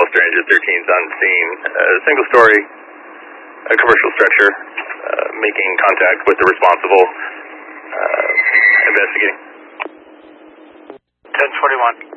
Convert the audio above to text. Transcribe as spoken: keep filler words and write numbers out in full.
Western Engine thirteen is on scene. A single story, a commercial structure, uh, making contact with the responsible, uh, investigating. ten forty-one.